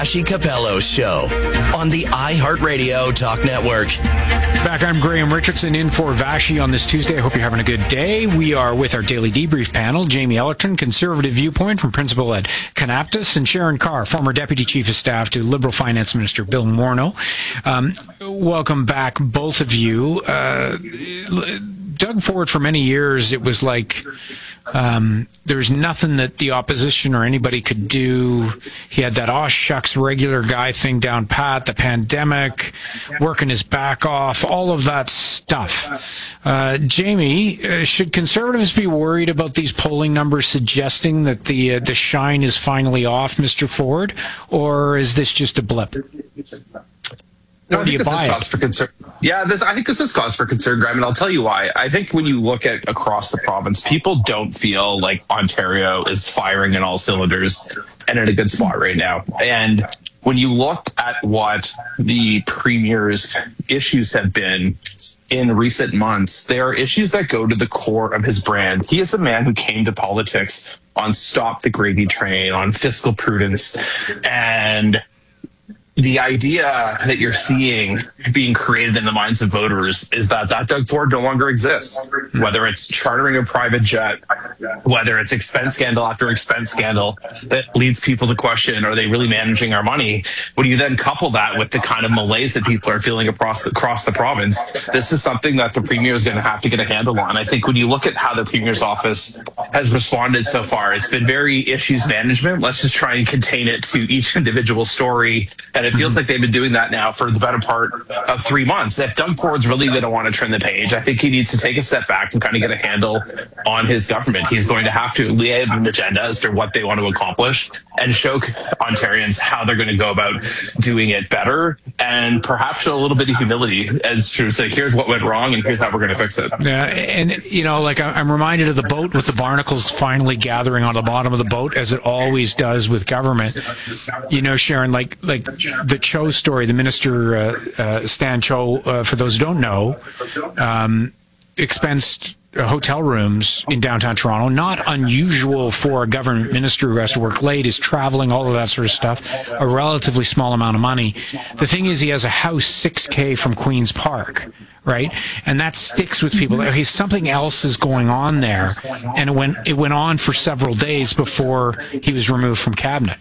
Vassy Capello Show on the iHeartRadio Talk Network. Back, I'm Graham Richardson in for Vassy on this Tuesday. I hope you're having a good day. We are with our daily debrief panel, Jamie Ellerton, Conservative Viewpoint from Principal at Kanaptas, and Sharon Carr, former Deputy Chief of Staff to Liberal Finance Minister Bill Morneau. Welcome back, both of you. Doug Ford, for many years, it was like there's nothing that the opposition or anybody could do. He had that aw shucks regular guy thing down pat, the pandemic, working his back off, all of that stuff. Jamie, should Conservatives be worried about these polling numbers suggesting that the shine is finally off Mr. Ford, or is this just a blip? No, I think this is cause for concern. Yeah, I think this is cause for concern, Graham, and I'll tell you why. I think when you look at across the province, people don't feel like Ontario is firing in all cylinders and in a good spot right now. And when you look at what the Premier's issues have been in recent months, they are issues that go to the core of his brand. He is a man who came to politics on Stop the Gravy Train, on fiscal prudence, and the idea that you're seeing being created in the minds of voters is that Doug Ford no longer exists. Whether it's chartering a private jet, whether it's expense scandal after expense scandal that leads people to question, are they really managing our money? When you then couple that with the kind of malaise that people are feeling across the province, this is something that the Premier is going to have to get a handle on. I think when you look at how the Premier's office has responded so far, it's been very issues management. Let's just try and contain it to each individual story. And it feels like they've been doing that now for the better part of 3 months. If Doug Ford's really going to want to turn the page, I think he needs to take a step back and kind of get a handle on his government. He's going to have to lay out an agenda as to what they want to accomplish and show Ontarians how they're going to go about doing it better, and perhaps show a little bit of humility as to say, here's what went wrong and here's how we're going to fix it. Yeah, and like I'm reminded of the boat with the barnacles finally gathering on the bottom of the boat, as it always does with government. Sharon, like the Cho story, the minister, Stan Cho, for those who don't know, expensed hotel rooms in downtown Toronto. Not unusual for a government minister who has to work late, is traveling, all of that sort of stuff. A relatively small amount of money. The thing is, he has a house 6K from Queen's Park, right? And that sticks with people. Okay, something else is going on there. And it went on for several days before he was removed from cabinet.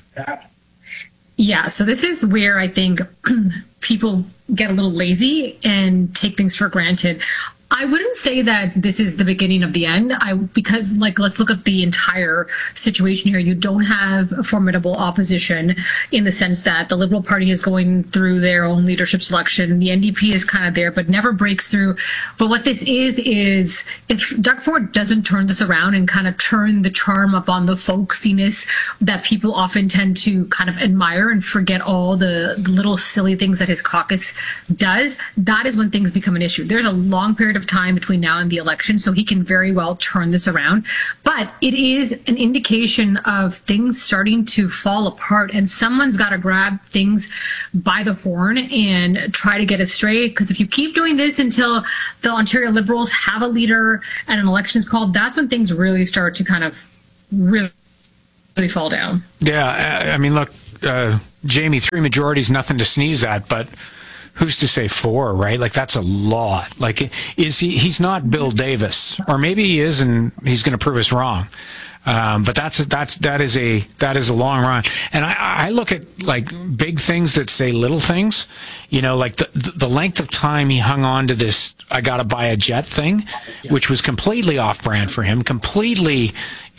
Yeah, so this is where I think people get a little lazy and take things for granted. I wouldn't say that this is the beginning of the end, because let's look at the entire situation here. You don't have a formidable opposition in the sense that the Liberal Party is going through their own leadership selection. The NDP is kind of there, but never breaks through. But what this is if Doug Ford doesn't turn this around and kind of turn the charm up on the folksiness that people often tend to kind of admire and forget all the little silly things that his caucus does, that is when things become an issue. There's a long period of time between now and the election, so he can very well turn this around. But it is an indication of things starting to fall apart, and someone's got to grab things by the horn and try to get it straight. Because if you keep doing this until the Ontario Liberals have a leader and an election is called, that's when things really start to kind of really fall down. Yeah, I mean, look, Jamie, 3 majorities, nothing to sneeze at, but who's to say 4, right? Like, that's a lot. Like, he's not Bill Davis, or maybe he is, and he's going to prove us wrong. But that is a long run. And I look at like big things that say little things, like the length of time he hung on to this, I got to buy a jet thing, which was completely off brand for him, completely,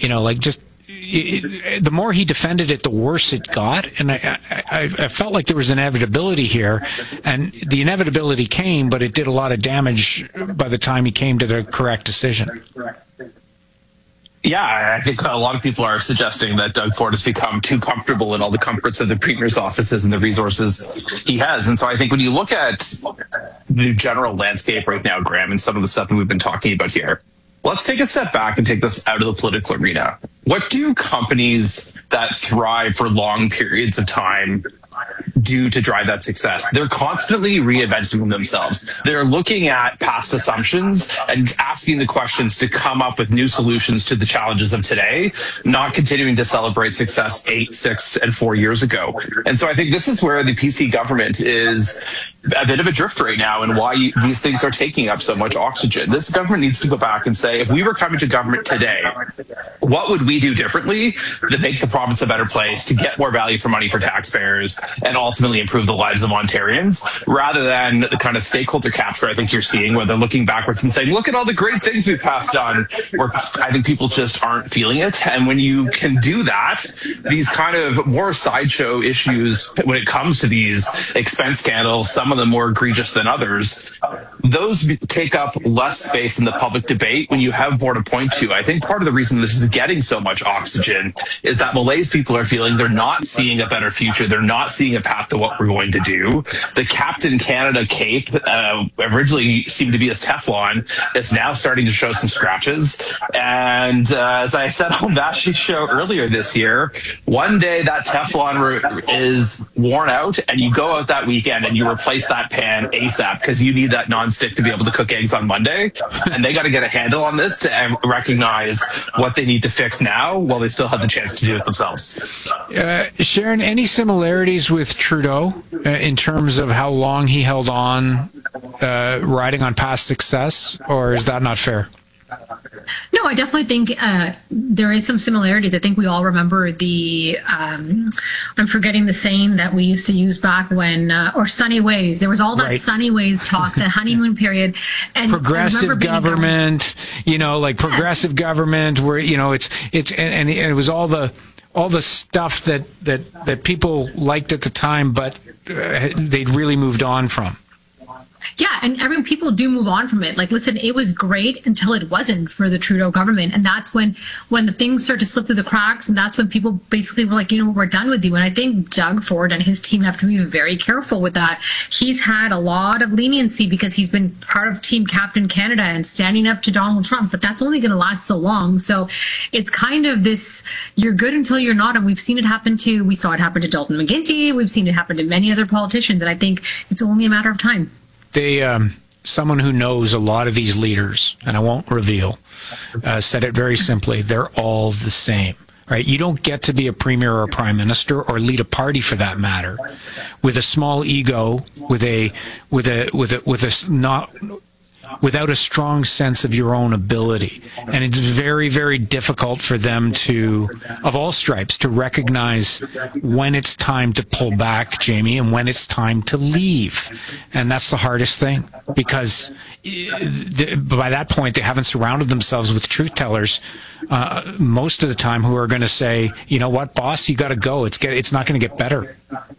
the more he defended it, the worse it got. And I felt like there was inevitability here, and the inevitability came, but it did a lot of damage by the time he came to the correct decision. Yeah, I think a lot of people are suggesting that Doug Ford has become too comfortable in all the comforts of the Premier's offices and the resources he has. And so I think when you look at the general landscape right now, Graham, and some of the stuff that we've been talking about here, let's take a step back and take this out of the political arena. What do companies that thrive for long periods of time do to drive that success? They're constantly reinventing themselves. They're looking at past assumptions and asking the questions to come up with new solutions to the challenges of today, not continuing to celebrate success 8, 6, and 4 years ago. And so I think this is where the PC government is a bit of a drift right now, and why these things are taking up so much oxygen. This government needs to go back and say, if we were coming to government today, what would we do differently to make the province a better place, to get more value for money for taxpayers, and ultimately improve the lives of Ontarians, rather than the kind of stakeholder capture I think you're seeing, where they're looking backwards and saying, look at all the great things we've passed on, where I think people just aren't feeling it. And when you can do that, these kind of more sideshow issues, when it comes to these expense scandals, some of them more egregious than others, those take up less space in the public debate when you have more to point to. I think part of the reason this is getting so much oxygen is that malaise people are feeling they're not seeing a better future. They're not seeing a path to what we're going to do. The Captain Canada cape, originally seemed to be as Teflon, is now starting to show some scratches. And as I said on Vashi's show earlier this year, one day that Teflon is worn out and you go out that weekend and you replace that pan ASAP because you need that non-stick to be able to cook eggs on Monday. And they got to get a handle on this to recognize what they need to fix now while they still have the chance to do it themselves. Sharon, any similarities with Trudeau in terms of how long he held on riding on past success, or is that not fair? No, I definitely think there is some similarities. I think we all remember the, I'm forgetting the saying that we used to use back when, or sunny ways. There was all that sunny ways talk, the honeymoon period. And progressive government, progressive government where, and it was all the stuff that people liked at the time, but they'd really moved on from. Yeah, and people do move on from it. Like, listen, it was great until it wasn't for the Trudeau government. And that's when the things start to slip through the cracks, and that's when people basically were like, we're done with you. And I think Doug Ford and his team have to be very careful with that. He's had a lot of leniency because he's been part of Team Captain Canada and standing up to Donald Trump, but that's only going to last so long. So it's kind of this, you're good until you're not. And we saw it happen to Dalton McGuinty. We've seen it happen to many other politicians. And I think it's only a matter of time. Someone who knows a lot of these leaders, and I won't reveal, said it very simply: they're all the same, right? You don't get to be a premier or a prime minister, or lead a party for that matter, with a small ego, without a strong sense of your own ability. And it's very, very difficult for them of all stripes, to recognize when it's time to pull back, Jamie, and when it's time to leave. And that's the hardest thing, because by that point, they haven't surrounded themselves with truth tellers most of the time, who are going to say, you know what, boss, you got to go. It's not going to get better.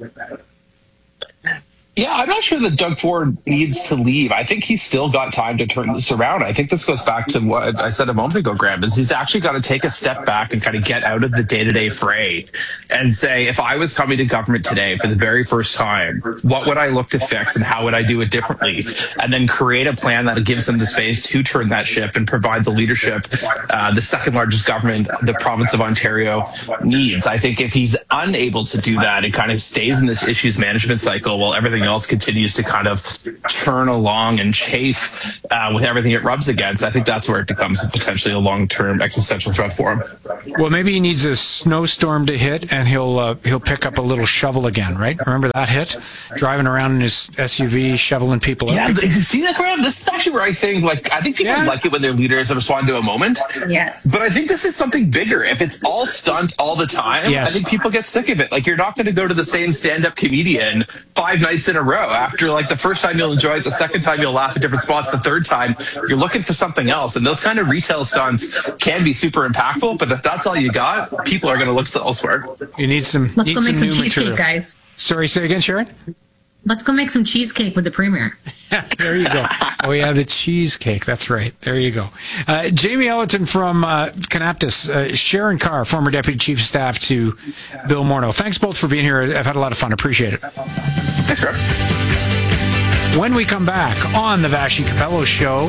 Yeah, I'm not sure that Doug Ford needs to leave. I think he's still got time to turn this around. I think this goes back to what I said a moment ago, Graham, is he's actually got to take a step back and kind of get out of the day-to-day fray and say, if I was coming to government today for the very first time, what would I look to fix and how would I do it differently? And then create a plan that gives them the space to turn that ship and provide the leadership the second largest government the province of Ontario needs. I think if he's unable to do that, it kind of stays in this issues management cycle while everything else continues to kind of churn along and chafe with everything it rubs against. I think that's where it becomes potentially a long-term existential threat for him. Well, maybe he needs a snowstorm to hit, and he'll pick up a little shovel again, right? Remember that hit? Driving around in his SUV, shoveling people up. Yeah, you see that, Graham? This is actually where I think people like it when their leaders respond to a moment. Yes. But I think this is something bigger. If it's all stunt all the time, I think people get sick of it. Like, you're not going to go to the same stand-up comedian 5 nights in a row. After, the first time you'll enjoy it, the second time you'll laugh at different spots, the third time you're looking for something else. And those kind of retail stunts can be super impactful, but if that's all you got, people are going to look elsewhere. You need some. Let's go make some cheesecake, material. guys. Sorry, say again, Sharon? Let's go make some cheesecake with the premier. There you go. Oh, yeah, the cheesecake. That's right. There you go. Jamie Ellerton from Kanaptis, Sharon Carr, former Deputy Chief of Staff to Bill Morneau. Thanks both for being here. I've had a lot of fun. Appreciate it. Thanks, Rob. When we come back on the Vashi Capello Show,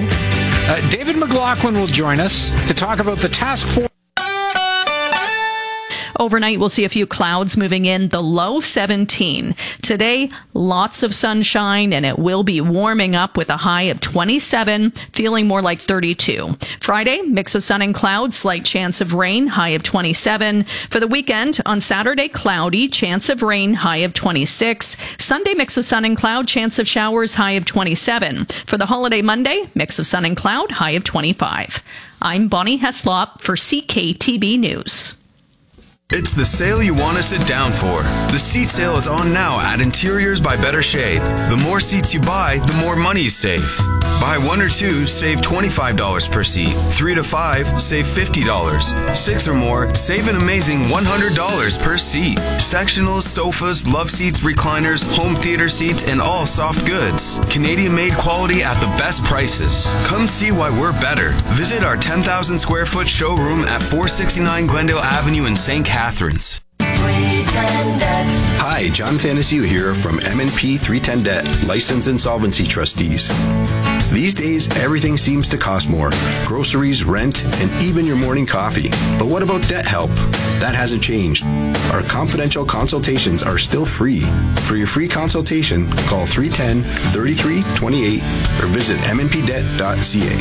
David McLaughlin will join us to talk about the task force. Overnight, we'll see a few clouds moving in, the low 17. Today, lots of sunshine, and it will be warming up with a high of 27, feeling more like 32. Friday, mix of sun and clouds, slight chance of rain, high of 27. For the weekend, on Saturday, cloudy, chance of rain, high of 26. Sunday, mix of sun and cloud, chance of showers, high of 27. For the holiday Monday, mix of sun and cloud, high of 25. I'm Bonnie Heslop for CKTB News. It's the sale you want to sit down for. The seat sale is on now at Interiors by Better Shade. The more seats you buy, the more money you save. Buy 1 or 2, save $25 per seat. 3 to 5, save $50. 6 or more, save an amazing $100 per seat. Sectionals, sofas, love seats, recliners, home theater seats, and all soft goods. Canadian-made quality at the best prices. Come see why we're better. Visit our 10,000 square foot showroom at 469 Glendale Avenue in St. Catharines. Hi, John Thanasiu here from M&P 310 Debt, License Insolvency Trustees. These days, everything seems to cost more. Groceries, rent, and even your morning coffee. But what about debt help? That hasn't changed. Our confidential consultations are still free. For your free consultation, call 310-3328 or visit mnpdebt.ca.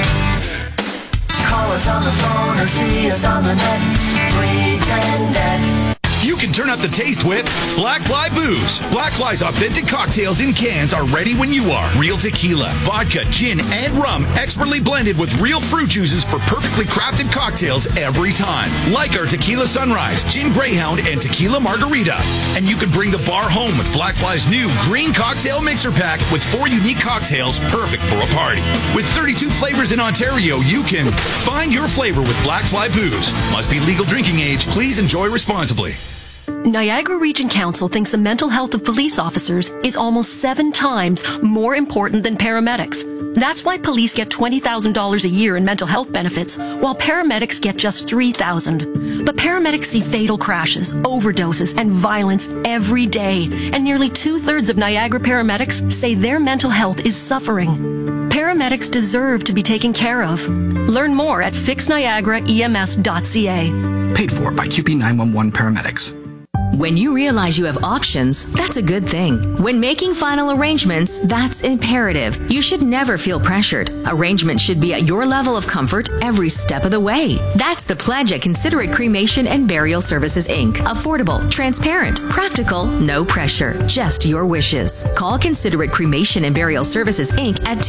Call us on the phone or see us on the net. 310 Net. You can turn up the taste with Black Fly Booze. Black Fly's authentic cocktails in cans are ready when you are. Real tequila, vodka, gin, and rum, expertly blended with real fruit juices for perfectly crafted cocktails every time. Like our Tequila Sunrise, Gin Greyhound, and Tequila Margarita. And you can bring the bar home with Black Fly's new green cocktail mixer pack with 4 unique cocktails perfect for a party. With 32 flavors in Ontario, you can find your flavor with Black Fly Booze. Must be legal drinking age. Please enjoy responsibly. Niagara Region Council thinks the mental health of police officers is almost 7 times more important than paramedics. That's why police get $20,000 a year in mental health benefits, while paramedics get just $3,000. But paramedics see fatal crashes, overdoses, and violence every day, and nearly 2/3 of Niagara paramedics say their mental health is suffering. Paramedics deserve to be taken care of. Learn more at fixniagaraems.ca. Paid for by QP 911 Paramedics. When you realize you have options, that's a good thing. When making final arrangements, that's imperative. You should never feel pressured. Arrangements should be at your level of comfort every step of the way. That's the pledge at Considerate Cremation and Burial Services, Inc. Affordable, transparent, practical, no pressure, just your wishes. Call Considerate Cremation and Burial Services, Inc. at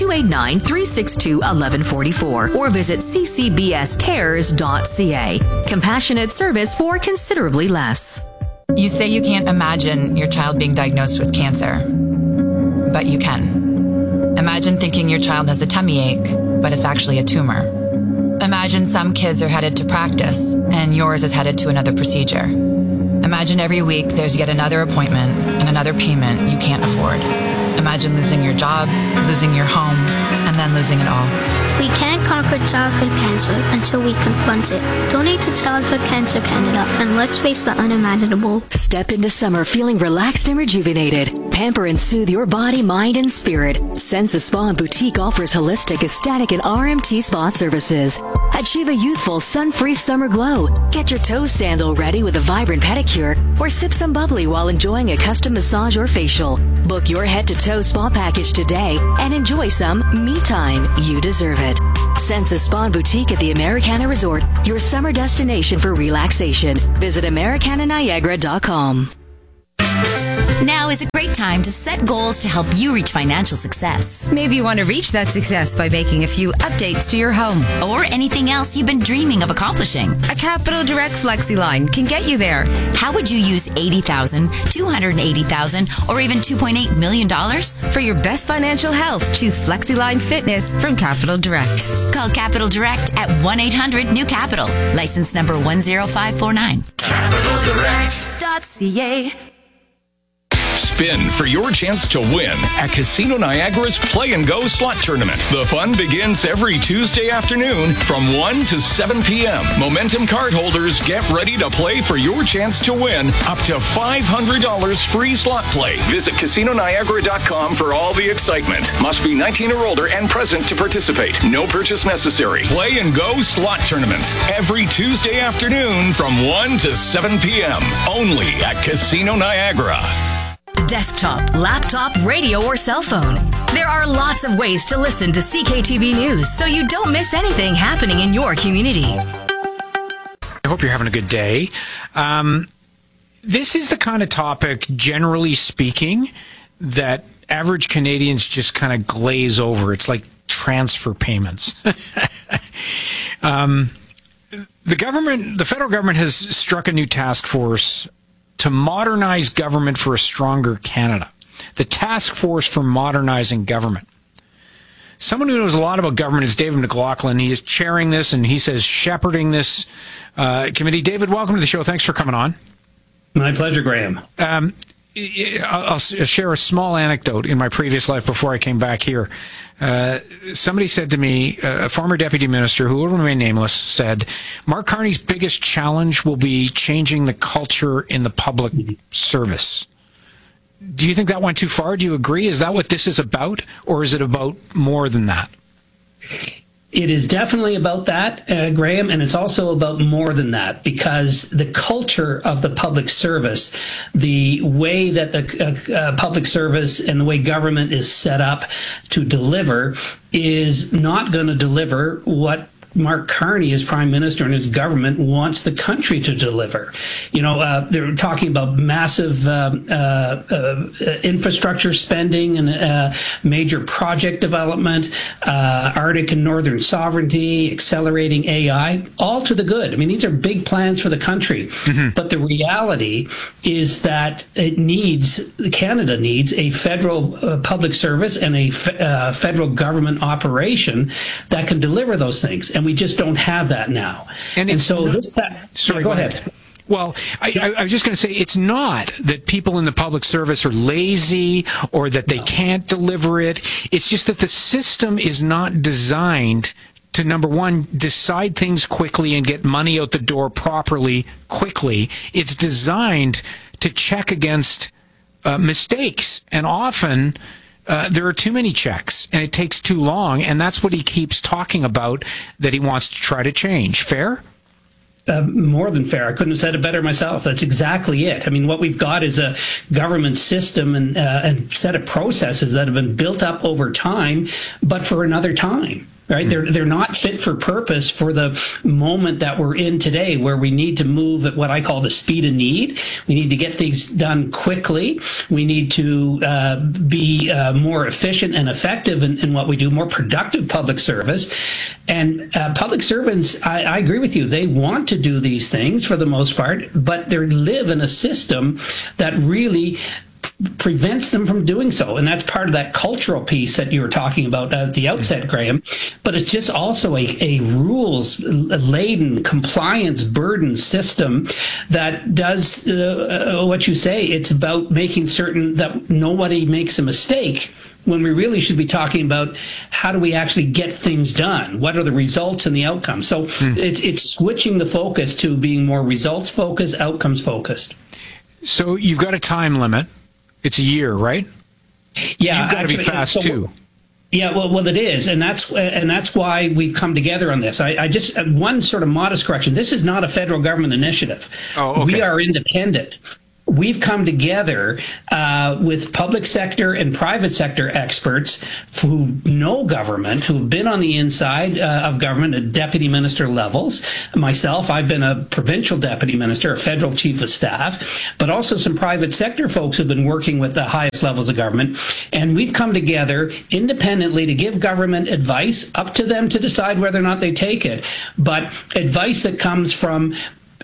289-362-1144 or visit ccbscares.ca. Compassionate service for considerably less. You say you can't imagine your child being diagnosed with cancer, but you can. Imagine thinking your child has a tummy ache, but it's actually a tumor. Imagine some kids are headed to practice, and yours is headed to another procedure. Imagine every week there's yet another appointment and another payment you can't afford. Imagine losing your job, losing your home, and then losing it all. We can't conquer childhood cancer until we confront it. Donate to Childhood Cancer Canada and let's face the unimaginable. Step into summer feeling relaxed and rejuvenated. Pamper and soothe your body, mind, and spirit. Sensa Spa and Boutique offers holistic, aesthetic, and RMT spa services. Achieve a youthful, sun-free summer glow. Get your toe sandal ready with a vibrant pedicure or sip some bubbly while enjoying a custom massage or facial. Book your head-to-toe spa package today and enjoy some me time. You deserve it. Sensa Spa and Boutique at the Americana Resort, your summer destination for relaxation. Visit AmericanaNiagara.com. Now is a great time to set goals to help you reach financial success. Maybe you want to reach that success by making a few updates to your home. Or anything else you've been dreaming of accomplishing. A Capital Direct FlexiLine can get you there. How would you use $80,000, $280,000, or even $2.8 million? For your best financial health, choose FlexiLine Fitness from Capital Direct. Call Capital Direct at 1-800-NEW-CAPITAL. License number 10549. CapitalDirect.ca. Spin for your chance to win at Casino Niagara's Play and Go Slot Tournament. The fun begins every Tuesday afternoon from 1 to 7 p.m. Momentum card holders get ready to play for your chance to win up to $500 free slot play. Visit CasinoNiagara.com for all the excitement. Must be 19 or older and present to participate. No purchase necessary. Play and Go Slot Tournament every Tuesday afternoon from 1 to 7 p.m. Only at Casino Niagara. Desktop, laptop, radio, or cell phone. There are lots of ways to listen to CKTB News so you don't miss anything happening in your community. I hope you're having a good day. This is the kind of topic, generally speaking, that average Canadians just kind of glaze over. It's like transfer payments. The federal government has struck a new task force to modernize government for a stronger Canada. The Task Force for Modernizing Government. Someone who knows a lot about government is David McLaughlin. He is chairing this, and he says shepherding this committee. David, welcome to the show. Thanks for coming on. My pleasure, Graham. I'll share a small anecdote in my previous life before I came back here. Somebody said to me, a former deputy minister who will remain nameless, said, Mark Carney's biggest challenge will be changing the culture in the public service. Do you think that went too far? Do you agree? Is that what this is about? Or is it about more than that? It is definitely about that, Graham, and it's also about more than that, because the culture of the public service, the way that the public service and the way government is set up to deliver is not going to deliver what Mark Carney, as Prime Minister, and his government wants the country to deliver. You know, they're talking about massive infrastructure spending and major project development, Arctic and Northern sovereignty, accelerating AI, all to the good. I mean, these are big plans for the country. Mm-hmm. But the reality is that Canada needs a federal public service and a federal government operation that can deliver those things. And we just don't have that now. And so sorry, go ahead. Well, I was just going to say, it's not that people in the public service are lazy or that they can't deliver it. It's just that the system is not designed to, number one, decide things quickly and get money out the door properly quickly. It's designed to check against mistakes. And often there are too many checks and it takes too long. And that's what he keeps talking about, that he wants to try to change. Fair? More than fair. I couldn't have said it better myself. That's exactly it. I mean, what we've got is a government system and set of processes that have been built up over time, but for another time. Right? They're not fit for purpose for the moment that we're in today, where we need to move at what I call the speed of need. We need to get things done quickly. We need to be more efficient and effective in what we do, more productive public service. And public servants, I agree with you, they want to do these things for the most part, but they live in a system that really prevents them from doing so. And that's part of that cultural piece that you were talking about at the outset, Graham. But it's just also a rules-laden, compliance-burdened system that does what you say. It's about making certain that nobody makes a mistake, when we really should be talking about how do we actually get things done? What are the results and the outcomes? So it's switching the focus to being more results-focused, outcomes-focused. So you've got a time limit. It's a year, right? Yeah, you've got to be fast too. Yeah, well, it is, and that's why we've come together on this. I just one sort of modest correction. This is not a federal government initiative. Oh, okay. We are independent. We've come together with public sector and private sector experts who know government, who've been on the inside of government at deputy minister levels. Myself, I've been a provincial deputy minister, a federal chief of staff, but also some private sector folks who've been working with the highest levels of government. And we've come together independently to give government advice, up to them to decide whether or not they take it, but advice that comes from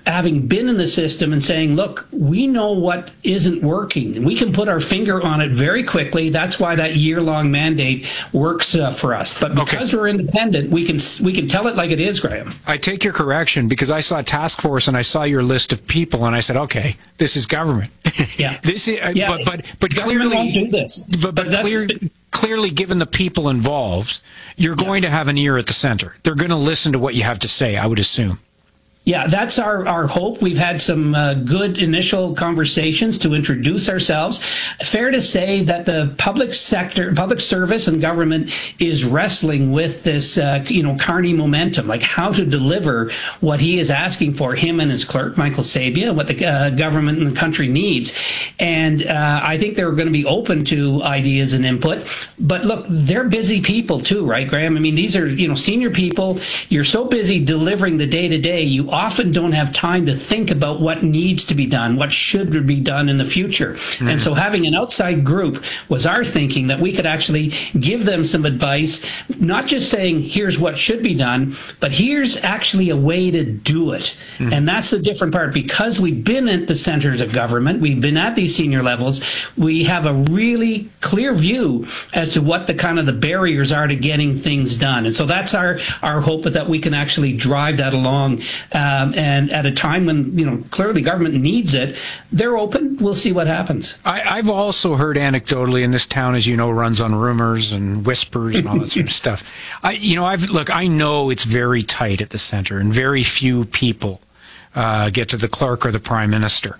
having been in the system and saying, look, we know what isn't working. We can put our finger on it very quickly. That's why that year-long mandate works for us. But because we're independent, we can tell it like it is, Graham. I take your correction because I saw a task force and I saw your list of people and I said, okay, this is government. Yeah. This is, but clearly won't do this. But clearly, given the people involved, you're going to have an ear at the center. They're going to listen to what you have to say, I would assume. Yeah, that's our hope. We've had some good initial conversations to introduce ourselves. Fair to say that the public sector, public service and government is wrestling with this, Carney momentum, like how to deliver what he is asking for, him and his clerk, Michael Sabia, what the government and the country needs. And I think they're going to be open to ideas and input. But look, they're busy people too, right, Graham? I mean, these are, senior people. You're so busy delivering the day-to-day, you often don't have time to think about what needs to be done, what should be done in the future. Mm-hmm. And so having an outside group was our thinking that we could actually give them some advice, not just saying, here's what should be done, but here's actually a way to do it. Mm-hmm. And that's the different part. Because we've been at the centers of government, we've been at these senior levels, we have a really clear view as to what the barriers are to getting things done. And so that's our hope that we can actually drive that along. And at a time when, clearly government needs it, they're open. We'll see what happens. I've also heard anecdotally, and this town, as you know, runs on rumors and whispers and all that sort of stuff. I know it's very tight at the center and very few people get to the clerk or the prime minister.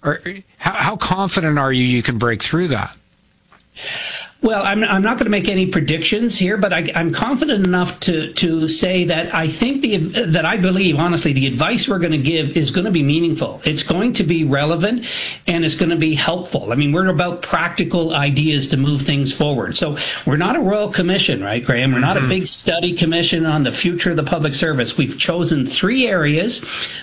How confident are you can break through that? Well, I'm not going to make any predictions here, but I'm confident enough to say that I think that I believe, honestly, the advice we're going to give is going to be meaningful. It's going to be relevant, and it's going to be helpful. I mean, we're about practical ideas to move things forward. So we're not a royal commission, right, Graham? We're not a big study commission on the future of the public service. We've chosen 3 areas,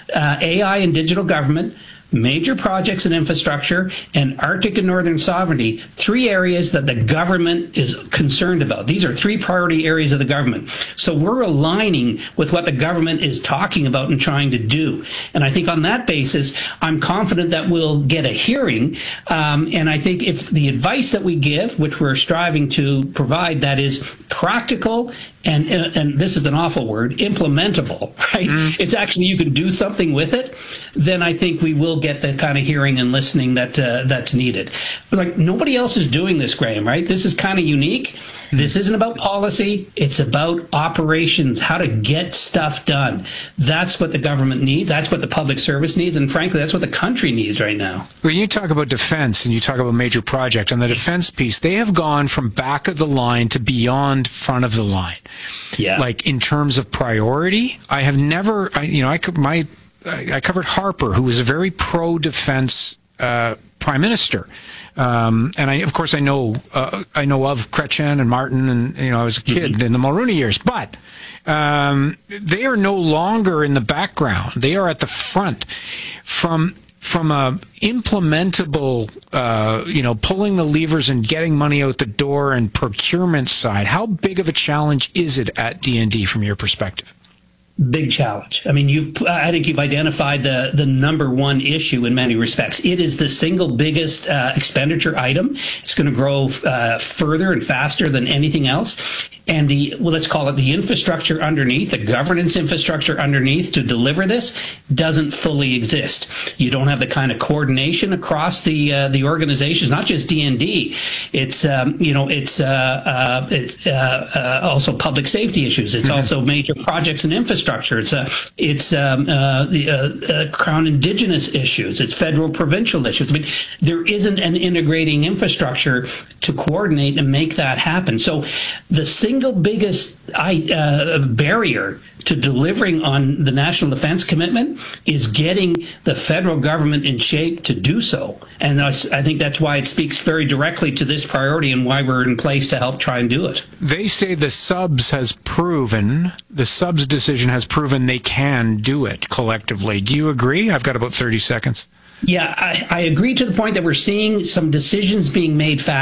AI and digital government, major projects and infrastructure, and Arctic and Northern sovereignty, 3 areas that the government is concerned about. These are 3 priority areas of the government. So we're aligning with what the government is talking about and trying to do. And I think on that basis, I'm confident that we'll get a hearing. And I think if the advice that we give, which we're striving to provide, that is practical and this is an awful word, implementable, right? It's actually, you can do something with it, then I think we will get the kind of hearing and listening that's needed. Like, nobody else is doing this, Graham, right? This is kind of unique. This isn't about policy. It's about operations, how to get stuff done. That's what the government needs. That's what the public service needs. And frankly, that's what the country needs right now. When you talk about defense and you talk about major projects, on the defense piece, they have gone from back of the line to beyond front of the line. Yeah. Like, in terms of priority, I have never, I covered Harper, who was a very pro-defense prime minister. And I know of Chrétien and Martin, and I was a kid in the Mulroney years, but they are no longer in the background. They are at the front. From a implementable, pulling the levers and getting money out the door and procurement side, how big of a challenge is it at DND from your perspective? Big challenge. I mean, I think you've identified the number one issue in many respects. It is the single biggest expenditure item. It's going to grow further and faster than anything else. And let's call it the infrastructure underneath, the governance infrastructure underneath to deliver this doesn't fully exist. You don't have the kind of coordination across the organizations, not just DND. It's also public safety issues. It's also major projects and infrastructure. It's the Crown Indigenous issues. It's federal provincial issues. I mean, there isn't an integrating infrastructure to coordinate and make that happen. So the single biggest barrier to delivering on the national defense commitment is getting the federal government in shape to do so. And I think that's why it speaks very directly to this priority and why we're in place to help try and do it. They say the subs decision has proven they can do it collectively. Do you agree? I've got about 30 seconds. Yeah, I agree to the point that we're seeing some decisions being made fast.